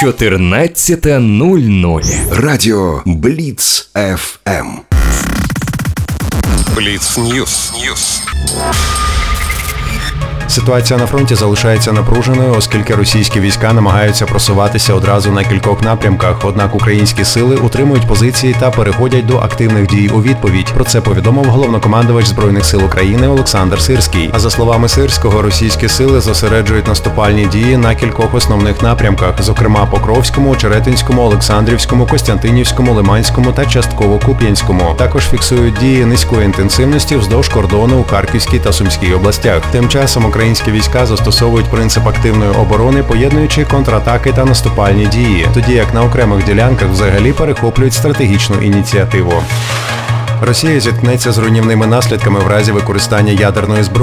14:00. Радіо Бліц ФМ. Бліц Ньюс. Ситуація на фронті залишається напруженою, оскільки російські війська намагаються просуватися одразу на кількох напрямках, однак українські сили утримують позиції та переходять до активних дій у відповідь. Про це повідомив головнокомандувач Збройних сил України Олександр Сирський. А за словами Сирського, російські сили зосереджують наступальні дії на кількох основних напрямках, зокрема Покровському, Очеретинському, Олександрівському, Костянтинівському, Лиманському та частково Куп'янському. Також фіксують дії низької інтенсивності вздовж кордону у Харківській та Сумській областях. Тим часом українські війська застосовують принцип активної оборони, поєднуючи контратаки та наступальні дії, тоді як на окремих ділянках взагалі перехоплюють стратегічну ініціативу. Росія зіткнеться з руйнівними наслідками в разі використання ядерної зброї.